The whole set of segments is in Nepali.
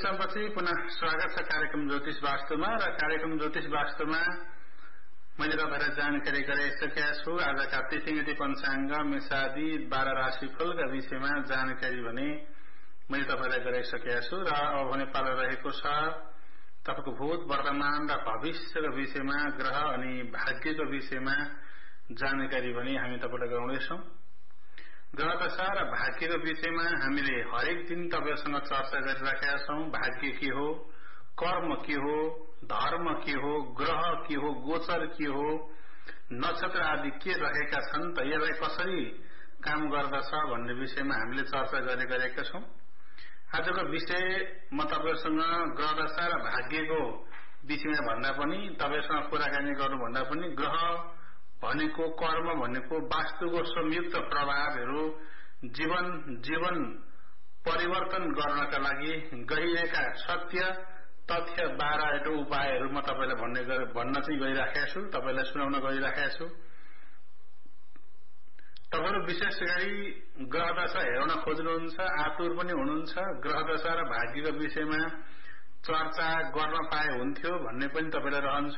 समयपछि पुनः स्वागत छ कार्यक्रम ज्योतिष वास्तुमा र कार्यक्रम ज्योतिष वास्तुमा मैले तपाईहरुलाई जानकारी गराइसकेका छु। आजका तिथिमिति पञ्चाङ्ग मेषादि 12 राशिफलका विषयमा जानकारी भने मैले तपाईहरुलाई गराइसकेका छु र अब भने पालो रहेको छ तपाईको भूत वर्तमान र भविष्यको विषयमा ग्रह अनि भाग्यको विषयमा जानकारी भने हामी तपाईलाई गराउँदैछौं। ग्रह दशा र भाग्यको विषयमा हामीले हरेक दिन तपाईहरुसँग चर्चा गरिराखेका छौं। भाग्य के हो, कर्म के हो, धर्म के हो, ग्रह के हो, गोचर के हो, नक्षत्र आदि के रहेका छन् त यसलाई कसरी काम गर्दछ भन्ने विषयमा हामीले चर्चा गरिरहेका छौं। आजको विषय म तपाईहरुसँग ग्रह दशा र भाग्यको विषयमा भन्दा पनि तपाईहरुसँग कुराकानी गर्नु भन्दा पनि ग्रह भनेको कर्म भनेको वास्तुको संयुक्त प्रभावहरू जीवन परिवर्तन गर्नका लागि गइरहेका सत्य तथ्य 12 उपायहरू म तपाईलाई भन्न चाहिँ गइराखेको छु, तपाईलाई सुनाउन गइराखेको छु। तपाईहरु विशेष गरी ग्रह दशा हेर्न खोज्नुहुन्छ, आतुर पनि हुनुहुन्छ, ग्रह दशा र भाग्यको विषयमा चर्चा गर्न पाए हुन्थ्यो भन्ने पनि तपाईलाई रहन्छ।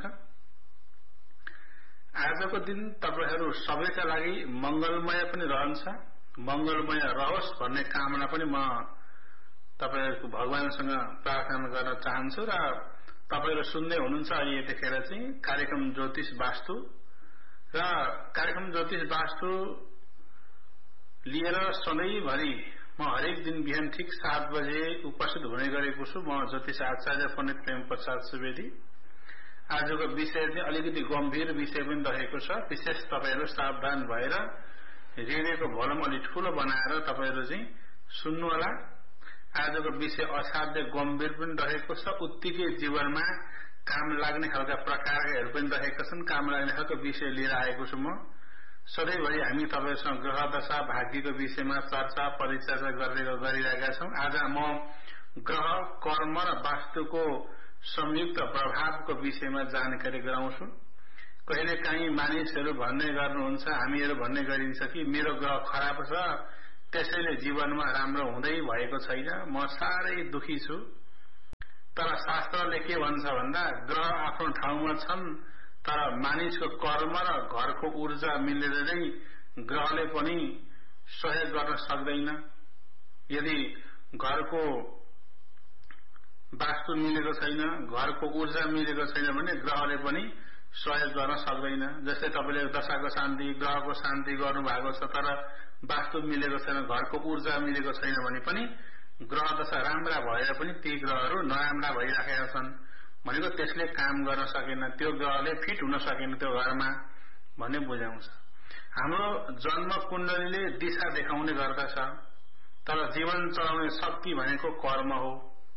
आजको दिन तपाईहरु सबैका लागि मंगलमय पनि रहन्छ, मंगलमय रहोस् भन्ने कामना पनि म तपाईहरुको भगवानसँग प्रार्थना गर्न चाहन्छु र तपाईहरु सुन्दै हुनुहुन्छ अहिले यतिखेर चाहिँ कार्यक्रम ज्योतिष वास्तु र कार्यक्रम ज्योतिष वास्तु लिएर सधैँभरि म हरेक दिन बिहान ठीक 7 बजे उपस्थित हुने गरेको छु। म ज्योतिष आचार्य पण्डित प्रेम प्रसाद सुवेदी। आजको विषय चाहिँ अलिकति गम्भीर विषय पनि रहेको छ। विशेष तपाईहरु सावधान भएर रेडियोको भोल्युम अलि ठूलो बनाएर तपाईहरु चाहिँ सुन्नु होला। आजको विषय असाध्य गम्भीर पनि रहेको छ। उत्तिकै जीवनमा काम लाग्ने खालका प्रकारहरू पनि रहेका छन्। काम लाग्ने खालको विषय लिएर आएको छु म। सधैँभरि हामी तपाईहरुसँग ग्रह दशा भाग्यको विषयमा चर्चा परिचर्चा गरिरहेका छौं। आज म ग्रह कर्म र वास्तुको संयुक्त प्रभावको विषयमा जानकारी गराउँछु। कहिले काहीँ मानिसहरू भन्ने गर्नुहुन्छ, हामीहरू भन्ने गरिन्छ कि मेरो ग्रह खराब छ त्यसैले जीवनमा राम्रो हुँदै भएको छैन, म साह्रै दुखी छु। तर शास्त्रले के भन्छ भन्दा ग्रह आफ्नो ठाउँमा छन् तर मानिसको कर्म र घरको ऊर्जा मिलेर नै ग्रहले पनि सहयोग गर्न सक्दैन। यदि घरको वास्तु मिलेको छैन, घरको ऊर्जा मिलेको छैन भने ग्रहले पनि सहयोग गर्न सक्दैन। जस्तै तपाईले दशाको शान्ति ग्रहको शान्ति गर्नु भएको छ तर वास्तु मिलेको छैन, घरको ऊर्जा मिलेको छैन भने पनि ग्रह दशा राम्रा भएर पनि ती ग्रहहरू नराम्रा भइराखेका छन् भनेको त्यसले काम गर्न सकेन, त्यो ग्रहले फिट हुन सकेन त्यो घरमा भन्ने बुझाउँछ। हाम्रो जन्म कुण्डलीले दिशा देखाउने गर्दछ तर जीवन चलाउने शक्ति भनेको कर्म हो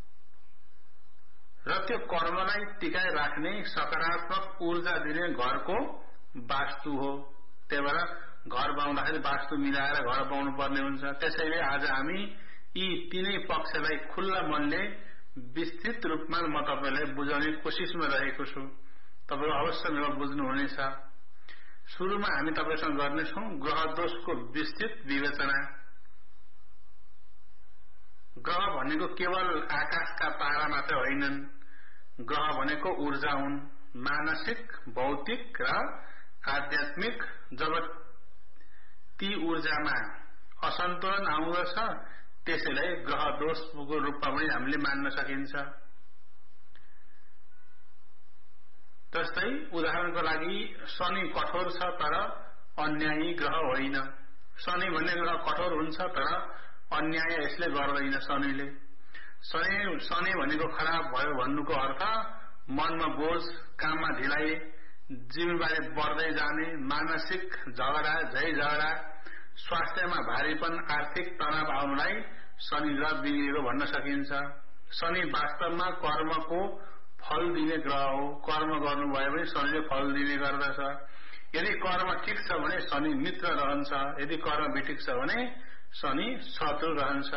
र त्यो कर्मलाई टिकाइ राख्ने सकारात्मक ऊर्जा दिने घरको वास्तु हो। त्यही भएर घर बनाउँदाखेरि वास्तु मिलाएर घर बनाउनु पर्ने हुन्छ। त्यसैले आज हामी यी तीनै पक्षलाई खुल्ला मनले विस्तृत रूपमा म तपाईलाई बुझाउने कोसिसमा रहेको छु। तपाईहरु अवश्य मेरो बुझ्नुहुनेछ। सुरुमा हामी तपाईसँग गर्नेछौं ग्रह दोषको विस्तृत विवेचना। ग्रह भनेको केवल आकाशका तारा मात्र होइनन्। ग्रह भनेको ऊर्जा हुन्, मानसिक, भौतिक र आध्यात्मिक। जब ती ऊर्जामा असन्तुलन आउँदछ त्यसैलाई ग्रह दोषको रूपमा पनि हामीले मान्न सकिन्छ। जस्तै उदाहरणको लागि शनि कठोर छ तर अन्यायी ग्रह होइन। शनि भन्ने ग्रह कठोर हुन्छ तर अन्याय यसले गर्दैन। शनि भनेको खराब भयो भन्नुको अर्थ मनमा बोझ, काममा ढिलाइ, जिम्मेवारी बढ्दै जाने, मानसिक झगडा, झगडा, स्वास्थ्यमा भारीपन, आर्थिक तनाव आउनलाई शनि ग्रह बिग्रेको भन्न सकिन्छ। शनि वास्तवमा कर्मको फल दिने ग्रह हो। कर्म गर्नुभयो भने शनिले फल दिने गर्दछ। यदि कर्म ठिक छ भने शनि मित्र रहन्छ, यदि कर्म बेठिक छ भने शनि शत्रु रहन्छ।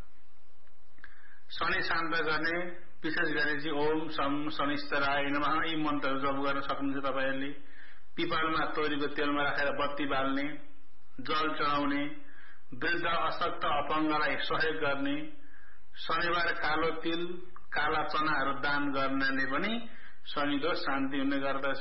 शनि शान्त गर्ने विशेष गरी चाहिँ ओम शम शनिश्चराय नमः यी मन्त्रहरू जप गर्न सक्नुहुन्छ तपाईहरुले। पिपलमा तोरीको तेलमा राखेर बत्ती बाल्ने, जल चढाउने, वृद्ध अशक्त अपङ्गलाई सहयोग गर्ने, शनिबार कालो तिल काला चनाहरू दान गर्नाले पनि शनि दोष शान्ति हुने गर्दछ।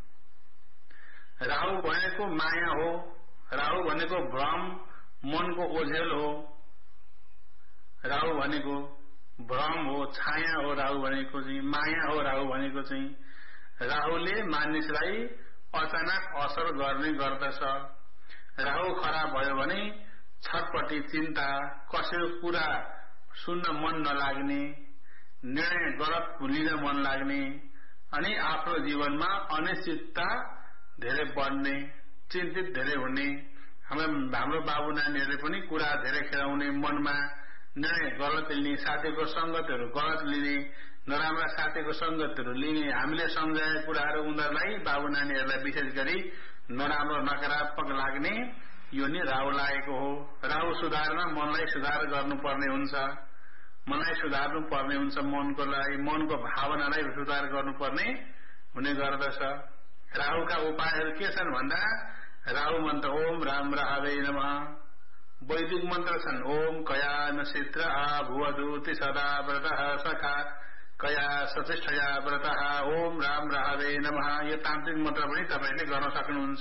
राहु भनेको माया हो, राहु भनेको भ्रम, मनको ओझेल हो, राहु भनेको भ्रम हो, छाया हो, राहु भनेको चाहिँ माया हो, राहु भनेको चाहिँ राहुले मानिसलाई अचानक असर गर्ने गर्दछ। राहु खराब भयो भने छटपटी, चिन्ता, कसैको कुरा सुन्न मन नलाग्ने, निर्णय गलत लिन मन लाग्ने अनि आफ्नो जीवनमा अनिश्चितता धेरै बढ्ने, चिन्तित धेरै हुने। हाम्रो बाबु नानीहरूले पनि कुरा धेरै खेलाउने, मनमा निर्णय गलत लिने, साथीको संगतहरू गलत लिने, नराम्रा साथीको संगतहरू लिने, हामीले सम्झाएका कुराहरू उनीहरूलाई बाबु नानीहरूलाई विशेष गरी नराम्रो नकारात्मक लाग्ने, यो नि राहु लागेको हो। राहु सुधारमा मनलाई सुधार गर्नुपर्ने हुन्छ, मनलाई सुधार्नु पर्ने हुन्छ, मनको लागि मनको भावनालाई सुधार गर्नुपर्ने हुने गर्दछ। राहुका उपायहरू के छन् भन्दा राहु मन्त्र ओम राम राहवे नमः, वैदिक मन्त्र छन् ओम कया नक्षत्र भुवदूति सदा व्रतः सखा कया सचिष्ठया व्रतः ओम राम राहवे नमः। यो तान्त्रिक मन्त्र पनि तपाईले गर्न सक्नुहुन्छ।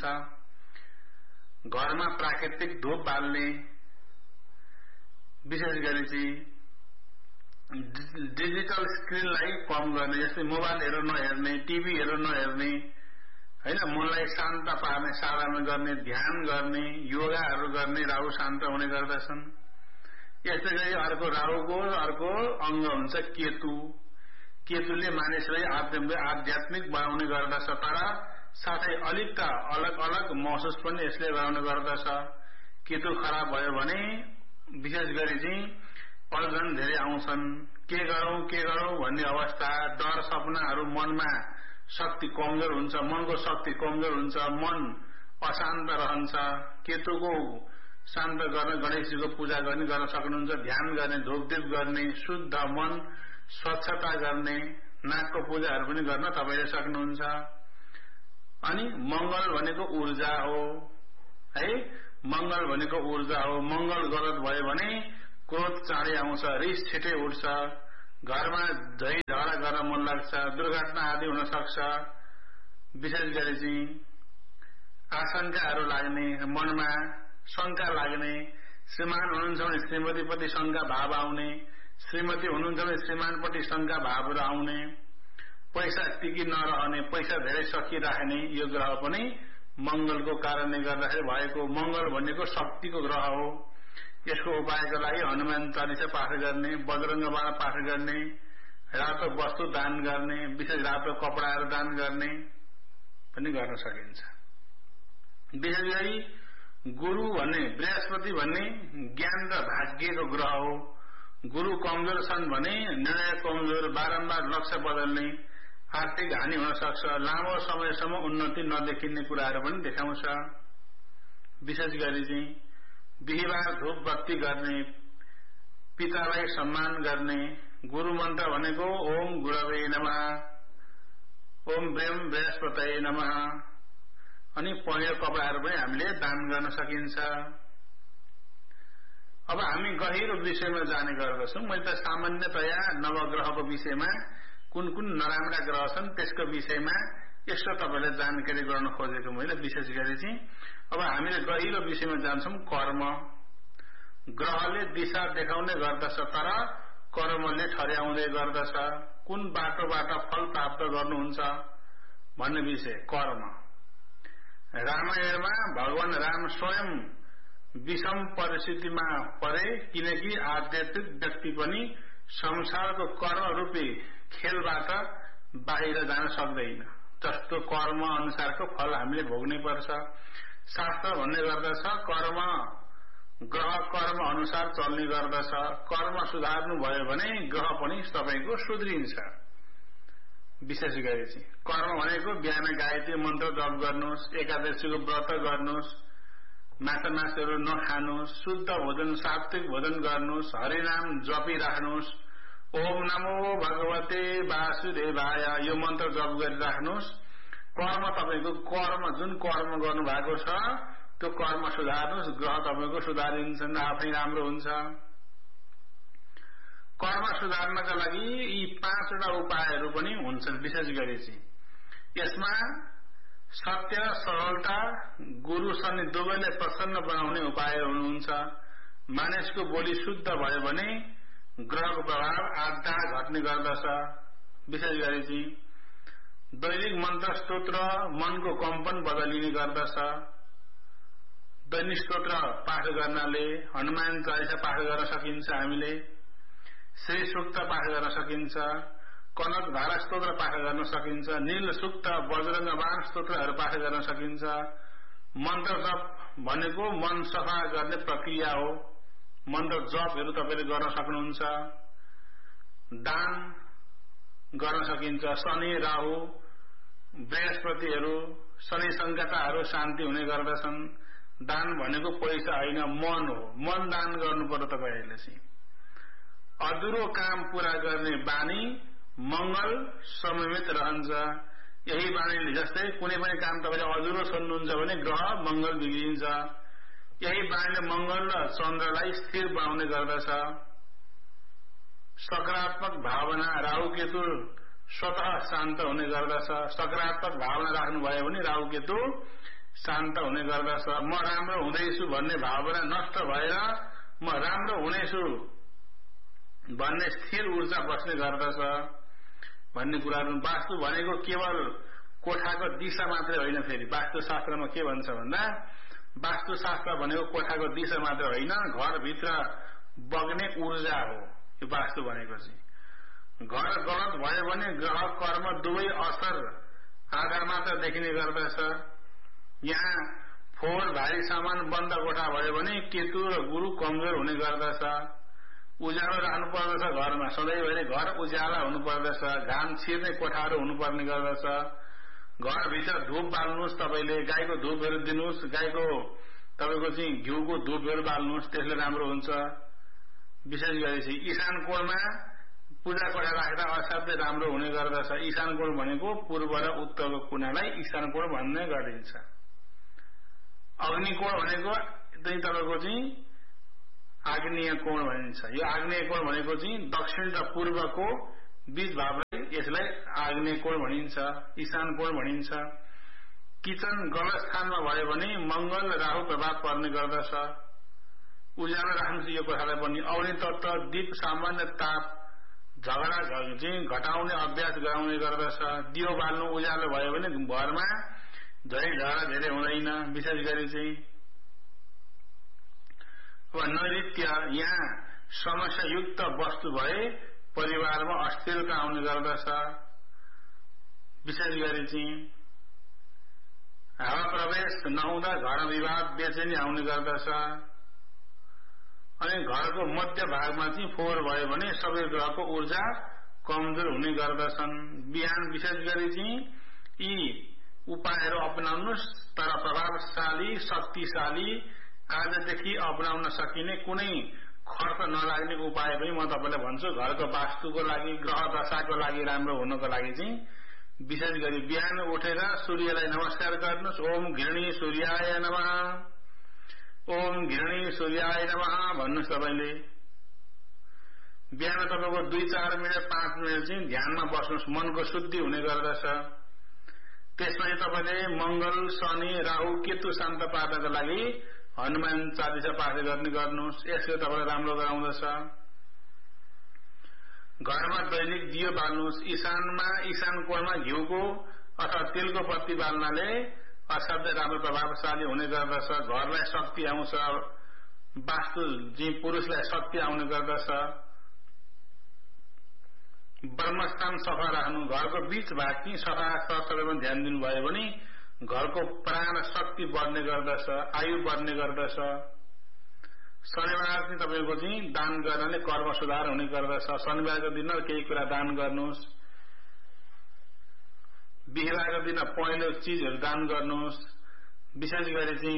घरमा प्राकृतिक धूप बाल्ने, विशेष गरी चाहिँ डिजिटल स्क्रिनलाई कम गर्ने, जस्तै मोबाइलहरू नहेर्ने, टिभीहरू नहेर्ने, हैन, मनलाई शान्त पार्ने, साधना गर्ने, ध्यान गर्ने, योगाहरू गर्ने, राहु शान्त हुने गर्दछन्। यस्तै गरी अर्को राहुको अर्को अंग हुन्छ केतु। केतुले मानिसलाई आध्यात्मिक बनाउने गर्दछ, तर साथै अलिक अलग अलग महसुस पनि यसले गराउने गर्दछ। केतु खराब भयो भने विशेष गरी चाहिँ अल्झन धेरै आउँछन्, के गरौं भन्ने अवस्था, डर, सपनाहरू, मनमा शक्ति कमजोर हुन्छ, मनको शक्ति कमजोर हुन्छ, मन अशान्त रहन्छ। केतुको शान्त गर्न गणेशजीको पूजा गर्न सक्नुहुन्छ, ध्यान गर्ने, धूपदीप गर्ने, शुद्ध मन, स्वच्छता गर्ने, नागको पूजाहरू पनि गर्न तपाईले सक्नुहुन्छ। अनि मंगल भनेको ऊर्जा हो है, मंगल भनेको ऊर्जा हो। मंगल गलत भयो भने क्रोध चाँडै आउँछ, रिस छिटै उठ्छ, घरमा झै झगडा गर्न मन लाग्छ, दुर्घटना आदि हुन सक्छ। विशेष गरी चाहिँ आशंकाहरू लाग्ने, मनमा शंका लाग्ने, श्रीमान हुनुहुन्छ भने श्रीमतीप्रति शंका भाव आउने, श्रीमती हुनुहुन्छ भने श्रीमानप्रति शंका भावहरू आउने, पैसा टिकी नरहने, पैसा धेरै सकिराख्ने, यो ग्रह पनि मंगलको कारणले गर्दाखेरि भएको। मंगल भनेको शक्तिको ग्रह हो। यसको उपायको लागि हनुमान चालिसा पाठ गर्ने, बजरंगबाण पाठ गर्ने, रातो वस्तु दान गर्ने, विशेष रातो कपडाहरू दान गर्ने पनि गर्न सकिन्छ। विशेष गरी गुरु भन्ने, बृहस्पति भन्ने ज्ञान र भाग्यको ग्रह हो। गुरु कमजोर छन् भने निर्णय कमजोर, बारम्बार लक्ष्य बदल्ने, आर्थिक हानि हुन सक्छ, लामो समयसम्म उन्नति नदेखिने कुराहरू पनि देखाउँछ। विशेष गरी चाहिँ बिहिबार धूप बत्ती गर्ने, पितालाई सम्मान गर्ने, गुरु मन्त्र भनेको ओम गुरवे नमः, ओम ब्रह्म बृहस्पतये नमः। अनि पहेँलो कपडाहरू पनि हामीले दान गर्न सकिन्छ। अब हामी गहिरो विषयमा जाने गर्दछौं। मैले त सामान्यतया नवग्रहको विषयमा कुन कुन नराम्रा ग्रह छन् त्यसको विषयमा यसो तपाईलाई जानकारी गर्न खोजेको मैले। विशेष गरी चाहिँ अब हामीले गहिरो विषयमा जान्छौं। कर्म ग्रहले दिशा देखाउने गर्दछ, तर कर्मले ठर्याउँदै गर्दछ। कुन बाटोबाट फल प्राप्त गर्नुहुन्छ भन्ने विषय कर्म। रामायणमा भगवान राम स्वयं विषम परिस्थितिमा परे, किनकि आध्यात्मिक व्यक्ति पनि संसारको कर्म रूपी खेलबाट बाहिर जान सक्दैन। जस्तो कर्म अनुसारको फल हामीले भोग्नै पर्छ। शास्त्र भन्ने गर्दछ कर्म ग्रह कर्म अनुसार चल्ने गर्दछ। कर्म सुधार्नु भयो भने ग्रह पनि तपाईको सुध्रिन्छ। विशेष गरी चाहिँ कर्म भनेको बिहान गायत्री मन्त्र जप गर्नुहोस्, एकादशीको व्रत गर्नुहोस्, माछामासुहरू नखानुहोस्, शुद्ध भोजन सात्विक भोजन गर्नुहोस्, हरिनाम जपिराख्नुहोस्, ओम नमो भगवते वासुदेवाय यो मन्त्र जप गरिराख्नुहोस्। कर्म तपाईको कर्म जुन कर्म गर्नु भएको छ त्यो कर्म सुधार्नुहोस्, ग्रह तपाईको सुधारिन्छन्, आफै राम्रो हुन्छ। कर्म सुधार्नका लागि यी 5वटा उपायहरू पनि हुन्छन्। विशेष गरी चाहिँ यसमा सत्य, सरलता, गुरु शनि दुवैले प्रसन्न बनाउने उपायहरू हुनुहुन्छ। मानिसको बोली शुद्ध भयो भने ग्रहको प्रभाव आधा घट्ने गर्दछ। विशेष गरी चाहिँ दैनिक मन्त्र स्तोत्र मनको कम्पन बदलिने गर्दछ। दैनिक स्तोत्र पाठ गर्नाले हनुमान चालिसा पाठ गर्न सकिन्छ, हामीले श्री सूक्त पाठ गर्न सकिन्छ, कनक धारा स्तोत्र पाठ गर्न सकिन्छ, नील सूक्त, बजरंग बाण स्तोत्रहरू पाठ गर्न सकिन्छ। मन्त्र जप भनेको मन सफा गर्ने प्रक्रिया हो। मन्त्र जपहरू तपाईले गर्न सक्नुहुन्छ। दान गर्न सकिन्छ। शनि, राहु, बृहस्पतिहरू, शनि संकटाहरू शान्ति हुने गर्दछन्। दान भनेको पैसा होइन, मन हो। मन दान गर्नु पर्यो तपाईहरुले चाहिँ। अधुरो काम पूरा गर्ने बानी मंगल सममित रहन्छ। यही बानीले जस्तै कुनै पनि काम तपाईले अधुरो छोड्नुहुन्छ भने ग्रह मंगल बिग्रिन्छ। यही बानीले मंगल र चन्द्रलाई स्थिर बनाउने गर्दछ। सकारात्मक भावना राहु केतु स्वतः शान्त हुने गर्दछ। सकारात्मक भावना राख्नुभयो भने राहु केतु शान्त हुने गर्दछ। म राम्रो हुँदैछु भन्ने भावना नष्ट भएर म राम्रो हुनेछु भन्ने स्थिर ऊर्जा बस्ने गर्दछ भन्ने कुराहरु। वास्तु भनेको केवल कोठाको दिशा मात्रै होइन। फेरि वास्तुशास्त्रमा के भन्छ भन्दा वास्तुशास्त्र भनेको कोठाको दिशा मात्र होइन, घरभित्र बग्ने ऊर्जा हो यो वास्तु भनेको चाहिँ। घर गलत भयो भने ग्रह कर्म दुवै असर आधा मात्र देखिने गर्दछ। यहाँ फोहोर भारी सामान बन्द कोठा भयो भने केतु र गुरु कमजोर हुने गर्दछ। उज्यालो राख्नु पर्दछ घरमा, सधैँभरि घर उज्याला हुनु पर्दछ। घाम छिर्ने कोठाहरू हुनुपर्ने गर्दछ। घरभित्र धूप बाल्नुहोस्, तपाईले गाईको धूपहरू दिनुहोस्। गाईको तपाईको चाहिँ घिउको धूपहरू बाल्नुहोस्, त्यसले राम्रो हुन्छ। विशेष गरी चाहिँ ईशान कोणमा पूजा कोठा राख्दा असाध्यै राम्रो हुने गर्दछ। ईशान कोण भनेको पूर्व र उत्तरको कुनालाई ईशान कोण भन्ने गरिन्छ। अग्निकोण भनेको तपाईको चाहिँ आग्नेय कोण भनिन्छ। यो आग्नेय कोण भनेको चाहिँ दक्षिण र पूर्वको बीच भागलाई यसलाई आग्नेय कोण भनिन्छ, ईशान कोण भनिन्छ। किचन गलत स्थानमा भयो भने मंगल राहु प्रभाव पर्ने गर्दछ। उज्यालो राख्नु यो कोठालाई पनि। अग्नि तत्व दीप सामान्य ताप झगडा चाहिँ घटाउने अभ्यास गराउने गर्दछ। दियो बाल्नु उज्यालो भयो भने घरमा झगडा धेरै हुँदैन। विशेष गरी चाहिँ नैऋत्य यहाँ समस्यायुक्त वस्तु भए परिवारमा अस्थिरता आउने गर्दछ। विशेष गरी चाहिँ हावा प्रवेश नहुँदा घर विवाद बेचैनी आउने गर्दछ। अनि घरको मध्य भागमा चाहिँ फोहोर भयो भने सबै ग्रहको ऊर्जा कमजोर हुने गर्दछन्। बिहान विशेष गरी चाहिँ यी उपायहरू अपनाउनुहोस्। तर प्रभावशाली शक्तिशाली आजदेखि अपनाउन सकिने कुनै खर्च नलाग्ने उपाय पनि म तपाईलाई भन्छु। घरको वास्तुको लागि, ग्रह दशाको लागि राम्रो हुनको लागि चाहिँ विशेष गरी बिहान उठेर सूर्यलाई नमस्कार गर्नुहोस्। ओम घृणी सूर्याय नमः, ओम घृणी सूर्याय नमः भन्नुहोस्। तपाईले बिहान तपाईको 2-4 मिनट 5 मिनट चाहिँ ध्यानमा बस्नुहोस्। मनको शुद्धि हुने गर्दछ। त्यसपछि तपाईले मंगल शनि राहु केतु शान्त पार्नका लागि हनुमान चालिसा पाठ गर्नुहोस्। यसले तपाईलाई राम्रो गराउँदछ। घरमा दैनिक दियो बाल्नुहोस्। ईशान कोणमा घिउको अथवा तेलको बत्ती बाल्नाले असाध्यै राम्रो प्रभावशाली हुने गर्दछ। घरलाई शक्ति आउँछ। वास्तु जी पुरुषलाई शक्ति आउने गर्दछ। ब्रह्मस्थान सफा राख्नु, घरको बीच भाग चाहिँ सफा सरसफाइमा ध्यान दिनुभयो भने घरको प्राण शक्ति बढ्ने गर्दछ, आयु बढ्ने गर्दछ। शनिबार चाहिँ तपाईको चाहिँ दान गर्नाले कर्म सुधार हुने गर्दछ। शनिबारको दिन केही कुरा दान गर्नुहोस्। बिहिबारको दिन पहेँलो चीजहरू दान गर्नुहोस्। विशेष गरी चाहिँ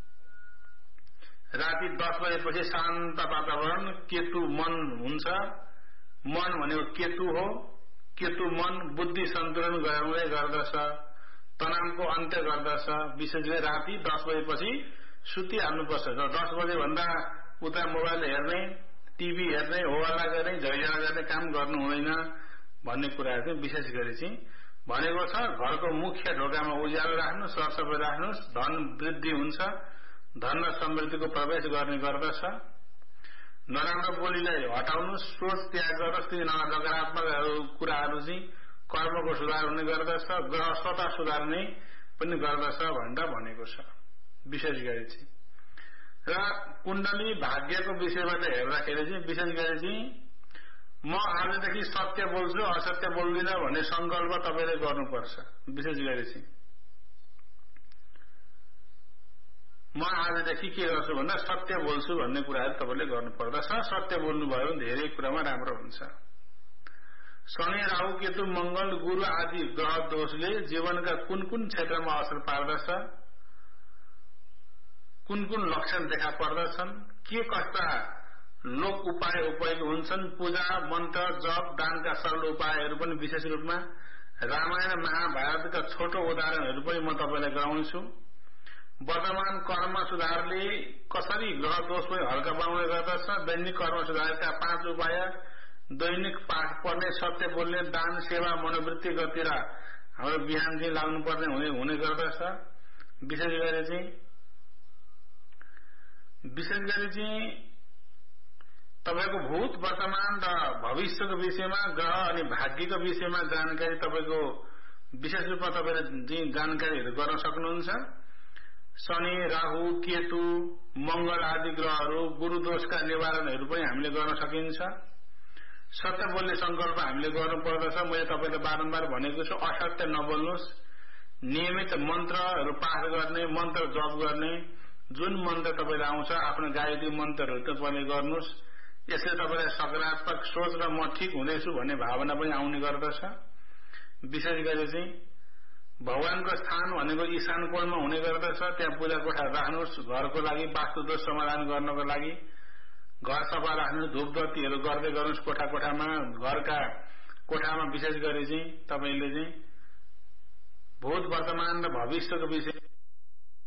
राति 10 बजेपछि शान्त वातावरण केतु मन हुन्छ। मन भनेको केतु हो। केतु मन बुद्धि सन्तुलन गराउने गर्दछ, तनावको अन्त्य गर्दछ। विशेष गरी राति 10 बजेपछि सुतिहाल्नुपर्छ। 10 बजे भन्दा उता मोबाइल हेर्ने, टिभी हेर्ने होहल्ला गर्ने झैझगडा गर्ने काम गर्नु हुँदैन भन्ने कुराहरू चाहिँ विशेष गरी चाहिँ भनेको छ। घरको मुख्य ढोकामा उज्यालो राख्नु, सरसफाई राख्नुहोस्, धन वृद्धि हुन्छ, धन र समृद्धिको प्रवेश गर्ने गर्दछ। नराम्रो बोलीलाई हटाउनुहोस्, सोच त्याग गर्नुहोस्, ती नकारात्मक कुराहरू चाहिँ कर्मको सुधार हुने गर्दछ, ग्रह स्वतः सुधार्ने पनि गर्दछ भनेर भनेको छ विशेष गरी चाहिँ। र कुण्डली भाग्यको विषयबाट हेर्दाखेरि चाहिँ विशेष गरी चाहिँ म आजदेखि सत्य बोल्छु, असत्य बोल्दिनँ भन्ने संकल्प तपाईले गर्नुपर्छ। विशेष गरी चाहिँ म आजदेखि के गर्छु भन्दा सत्य बोल्छु भन्ने कुराहरू तपाईले गर्नुपर्दछ। सत्य बोल्नुभयो भने धेरै कुरामा राम्रो हुन्छ। शनि, राहु, केतु, मंगल, गुरु आदि ग्रह दोषले जीवनका कुन कुन क्षेत्रमा असर पार्दछ, कुन कुन लक्षण देखा पर्दछन्, के कस्ता लोक उपाय उपयोगी हुन्छन्, पूजा मन्त्र जप दानका सरल उपायहरू पनि विशेष रूपमा रामायण महाभारतका छोटो उदाहरणहरू पनि म तपाईलाई गराउँछु। वर्तमान कर्म सुधारले कसरी ग्रह दोष पनि हल्का बनाउने गर्दछ, दैनिक कर्म सुधारका 5 उपाय, दैनिक पाठ पढ्ने, सत्य बोल्ने, दान सेवा मनोवृत्ति गतिर हाम्रो बिहान चाहिँ लाग्नुपर्ने हुने गर्दछ। विशेष गरी चाहिँ तपाईको भूत वर्तमान र भविष्यको विषयमा ग्रह अनि भाग्यको विषयमा जानकारी तपाईको विशेष रूपमा तपाईले जानकारीहरू गर्न सक्नुहुन्छ। शनि, राहु, केतु, मंगल आदि ग्रहहरू, गुरु दोषका निवारणहरू पनि हामीले गर्न सकिन्छ। सत्य बोल्ने संकल्प हामीले गर्नुपर्दछ। मैले तपाईलाई बारम्बार भनेको छु, असत्य नबोल्नुहोस्। नियमित मन्त्रहरू पाठ गर्ने, मन्त्र जप गर्ने, जुन मन्त्र तपाईलाई आउँछ आफ्नो गायत्री मन्त्रहरू तपाईले गर्नुहोस्। यसले तपाईलाई सकारात्मक सोच र म ठीक हुनेछु भन्ने भावना पनि आउने गर्दछ। विशेष गरी चाहिँ भगवानको स्थान भनेको ईशान कोणमा हुने गर्दछ। त्यहाँ पूजा कोठा राख्नुहोस्। घरको लागि वास्तु दोष समाधान गर्नको लागि घर सफा राख्नु, धूपबत्तीहरू गर्दै गर्नुहोस् कोठा कोठामा। घरका कोठामा विशेष गरी चाहिँ तपाईले चाहिँ भूत वर्तमान र भविष्यको विषय